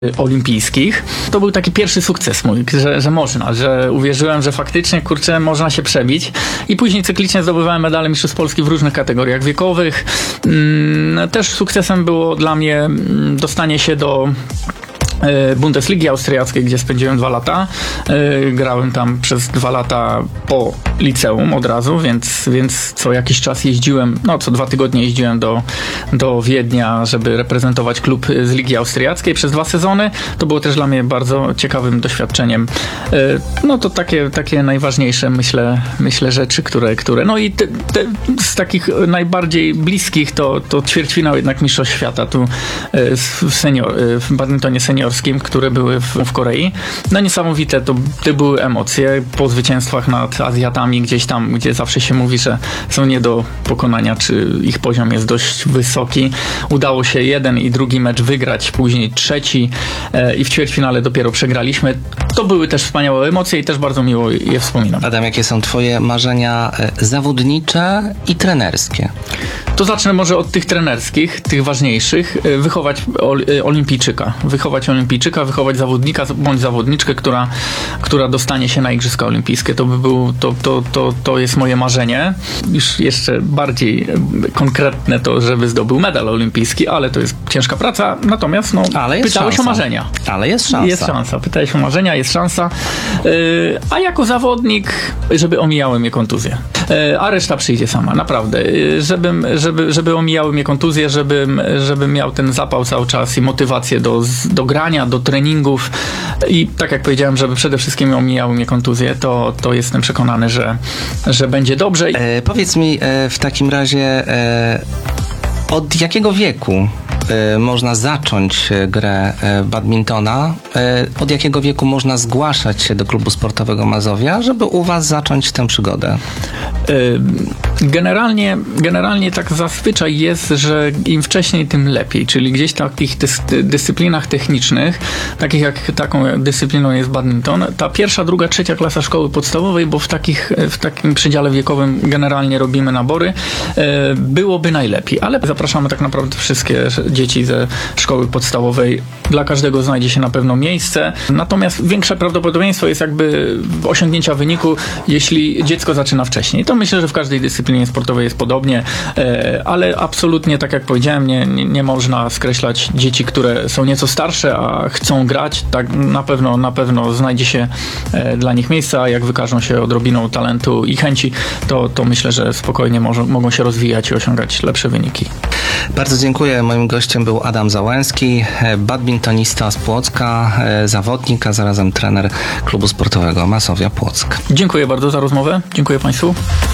olimpijskich. To był taki pierwszy sukces mój, że można, że uwierzyłem, że faktycznie, kurczę, można się przebić i później cyklicznie zdobywałem medale mistrzostw Polski w różnych kategoriach wiekowych. Też sukcesem było dla mnie dostanie się do Bundesligi austriackiej, gdzie spędziłem 2 lata. Grałem tam przez 2 lata po liceum od razu, więc co jakiś czas jeździłem, co 2 tygodnie jeździłem do Wiednia, żeby reprezentować klub z Ligi Austriackiej przez 2 sezony. To było też dla mnie bardzo ciekawym doświadczeniem. To takie najważniejsze, myślę rzeczy, które no i te z takich najbardziej bliskich to ćwierćfinał jednak Mistrzostw Świata tu w badmintonie seniorskim, które były w Korei. No niesamowite to były emocje po zwycięstwach nad Azjatami gdzieś tam, gdzie zawsze się mówi, że są nie do pokonania, czy ich poziom jest dość wysoki. Udało się jeden i drugi mecz wygrać, później trzeci i w ćwierćfinale dopiero przegraliśmy. To były też wspaniałe emocje i też bardzo miło je wspominam. Adam, jakie są twoje marzenia zawodnicze i trenerskie? To zacznę może od tych trenerskich, tych ważniejszych. Wychować olimpijczyka, wychować zawodnika bądź zawodniczkę, która dostanie się na Igrzyska Olimpijskie. To jest moje marzenie. Już jeszcze bardziej konkretne to, żeby zdobył medal olimpijski, ale to jest ciężka praca. Natomiast pytałeś o marzenia. Ale jest szansa. Jest szansa. Pytałeś o marzenia, jest szansa. A jako zawodnik, żeby omijały mnie kontuzje. A reszta przyjdzie sama, naprawdę. Żeby omijały mnie kontuzje, żebym miał ten zapał cały czas i motywację do grania, do treningów i tak jak powiedziałem, żeby przede wszystkim omijały mnie kontuzje, to jestem przekonany, że będzie dobrze. Powiedz mi w takim razie, od jakiego wieku można zacząć grę badmintona? Od jakiego wieku można zgłaszać się do klubu sportowego Mazowia, żeby u was zacząć tę przygodę? Generalnie tak zazwyczaj jest, że im wcześniej, tym lepiej. Czyli gdzieś w takich dyscyplinach technicznych, takich jak taką dyscypliną jest badminton, ta 1., 2., 3. klasa szkoły podstawowej, bo w takim przedziale wiekowym generalnie robimy nabory, byłoby najlepiej. Ale zapraszamy tak naprawdę wszystkie dzieci ze szkoły podstawowej. Dla każdego znajdzie się na pewno miejsce. Natomiast większe prawdopodobieństwo jest jakby osiągnięcia wyniku, jeśli dziecko zaczyna wcześniej. To myślę, że w każdej dyscyplinie sportowej jest podobnie, ale absolutnie, tak jak powiedziałem, nie można skreślać dzieci, które są nieco starsze, a chcą grać. Tak na pewno znajdzie się dla nich miejsce, a jak wykażą się odrobiną talentu i chęci, to myślę, że spokojnie mogą się rozwijać i osiągać lepsze wyniki. Bardzo dziękuję. Moim gościem był Adam Załęski, badmintonista z Płocka, zawodnik, a zarazem trener klubu sportowego Mazowia Płock. Dziękuję bardzo za rozmowę. Dziękuję Państwu.